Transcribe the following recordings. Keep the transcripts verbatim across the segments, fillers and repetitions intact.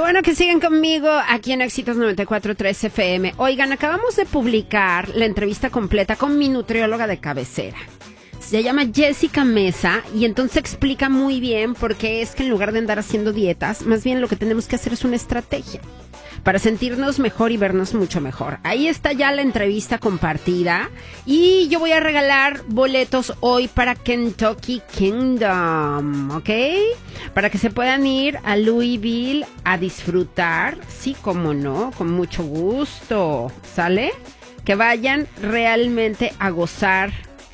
bueno que siguen conmigo aquí en Éxitos noventa y cuatro punto tres F M. Oigan, acabamos de publicar la entrevista completa con mi nutrióloga de cabecera. Se llama Jessica Mesa y entonces explica muy bien por qué es que en lugar de andar haciendo dietas, más bien lo que tenemos que hacer es una estrategia para sentirnos mejor y vernos mucho mejor. Ahí está ya la entrevista compartida y yo voy a regalar boletos hoy para Kentucky Kingdom, ¿ok? Para que se puedan ir a Louisville a disfrutar, sí, como no, con mucho gusto, ¿sale? Que vayan realmente a gozar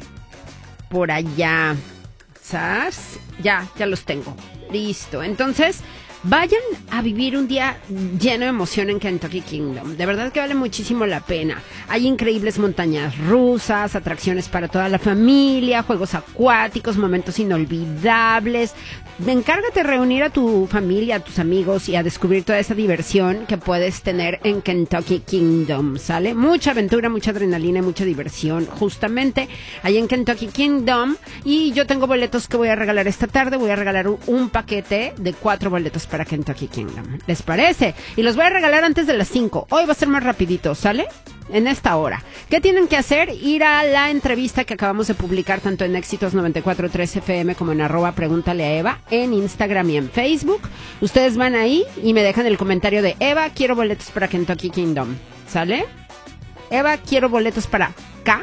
por allá, ¿sabes? Ya, ya los tengo, listo, entonces vayan a vivir un día lleno de emoción en Kentucky Kingdom. De verdad que vale muchísimo la pena. Hay increíbles montañas rusas, atracciones para toda la familia, juegos acuáticos, momentos inolvidables. Encárgate de reunir a tu familia, a tus amigos y a descubrir toda esa diversión que puedes tener en Kentucky Kingdom, ¿sale? Mucha aventura, mucha adrenalina y mucha diversión justamente ahí en Kentucky Kingdom. Y yo tengo boletos que voy a regalar esta tarde. Voy a regalar un, un paquete de cuatro boletos para para Kentucky Kingdom. ¿Les parece? Y los voy a regalar antes de las cinco. Hoy va a ser más rapidito, ¿sale? En esta hora. ¿Qué tienen que hacer? Ir a la entrevista que acabamos de publicar tanto en Éxitos noventa y cuatro punto tres F M como en arroba Pregúntale a Eva en Instagram y en Facebook. Ustedes van ahí y me dejan el comentario de Eva, quiero boletos para Kentucky Kingdom. ¿Sale? Eva, quiero boletos para K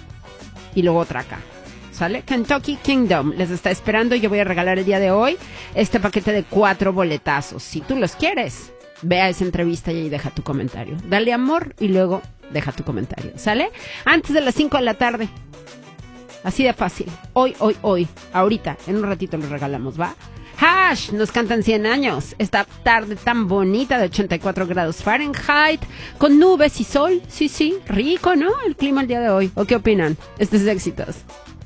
y luego otra K. ¿Sale? Kentucky Kingdom les está esperando y yo voy a regalar el día de hoy este paquete de cuatro boletazos. Si tú los quieres, ve a esa entrevista y ahí deja tu comentario. Dale amor y luego deja tu comentario. ¿Sale? Antes de las cinco de la tarde. Así de fácil. Hoy, hoy, hoy. Ahorita, en un ratito los regalamos, ¿va? Hash, nos cantan cien años. Esta tarde tan bonita de ochenta y cuatro grados Fahrenheit, con nubes y sol. Sí, sí, rico, ¿no? El clima el día de hoy. ¿O qué opinan? Este es Éxitos.